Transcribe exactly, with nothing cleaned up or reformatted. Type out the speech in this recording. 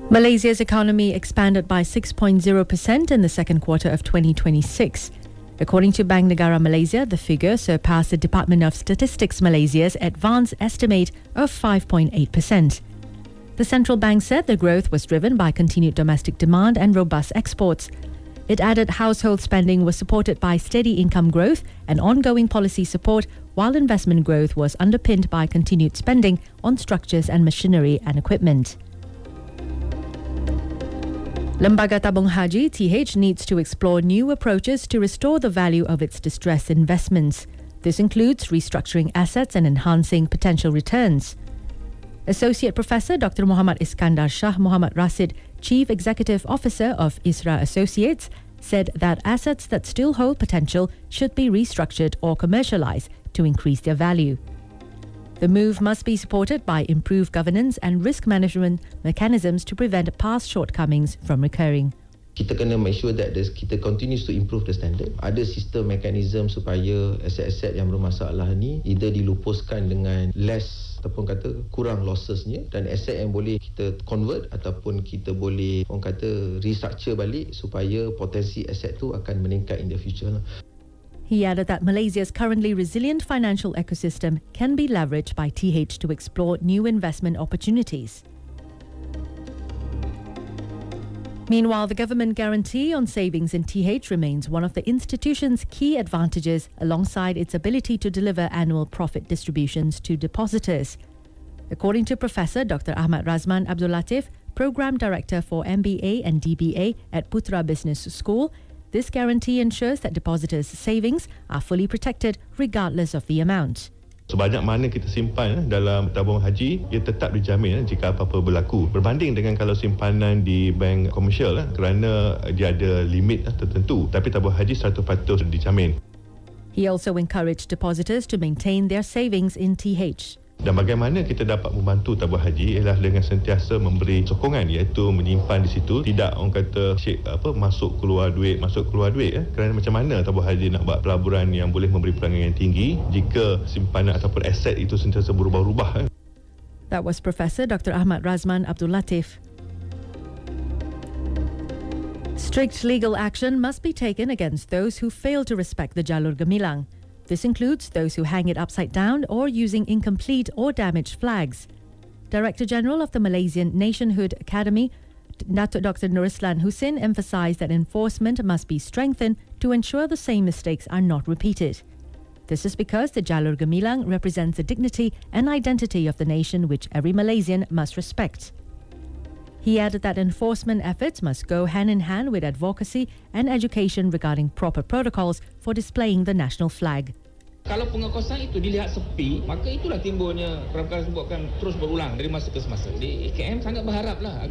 Malaysia's economy expanded by six point zero percent in the second quarter of twenty twenty-six. According to Bank Negara Malaysia, the figure surpassed the Department of Statistics Malaysia's advanced estimate of five point eight percent. The central bank said the growth was driven by continued domestic demand and robust exports. It added household spending was supported by steady income growth and ongoing policy support, while investment growth was underpinned by continued spending on structures and machinery and equipment. Lembaga Tabung Haji T H needs to explore new approaches to restore the value of its distressed investments. This includes restructuring assets and enhancing potential returns. Associate Professor Doctor Muhammad Iskandar Shah Muhammad Rasid, Chief Executive Officer of ISRA Associates, said that assets that still hold potential should be restructured or commercialized to increase their value. The move must be supported by improved governance and risk management mechanisms to prevent past shortcomings from recurring. Kita kena make sure that this, kita continues to improve the standard. Ada sistem mekanism supaya aset-aset yang bermasalah ni either dilupuskan dengan less ataupun kata kurang lossesnya, dan aset yang boleh kita convert ataupun kita boleh orang kata restructure balik supaya potensi aset tu akan meningkat in the future lah. He added that Malaysia's currently resilient financial ecosystem can be leveraged by T H to explore new investment opportunities. Meanwhile, the government guarantee on savings in T H remains one of the institution's key advantages, alongside its ability to deliver annual profit distributions to depositors. According to Professor Doctor Ahmad Razman Abdul Latif, Program Director for M B A and D B A at Putra Business School, this guarantee ensures that depositors' savings are fully protected regardless of the amount. Sebanyak mana kita simpan dalam tabung haji, ia tetap dijamin jika apa-apa berlaku. Berbanding dengan kalau simpanan di bank komersial, kerana dia ada limit tertentu. Tapi tabung haji seratus peratus dijamin. He also encouraged depositors to maintain their savings in T H. Dan bagaimana kita dapat membantu tabung haji ialah dengan sentiasa memberi sokongan, iaitu menyimpan di situ, tidak orang kata syek, apa masuk keluar duit masuk keluar duit eh. Kerana macam mana tabung haji nak buat pelaburan yang boleh memberi perangai yang tinggi jika simpanan ataupun aset itu sentiasa berubah-ubah eh. That was Professor Doctor Ahmad Razman Abdul Latif. Strict legal action must be taken against those who fail to respect the Jalur Gemilang. This includes those who hang it upside down or using incomplete or damaged flags. Director General of the Malaysian Nationhood Academy, Datuk Doctor Nurislan Husin, emphasized that enforcement must be strengthened to ensure the same mistakes are not repeated. This is because the Jalur Gemilang represents the dignity and identity of the nation which every Malaysian must respect. He added that enforcement efforts must go hand in hand with advocacy and education regarding proper protocols for displaying the national flag. Kalau pengekosan itu dilihat sepi, maka itulah timbulnya perkara-perkara sebutkan terus berulang dari masa ke semasa. Jadi K M sangat berharaplah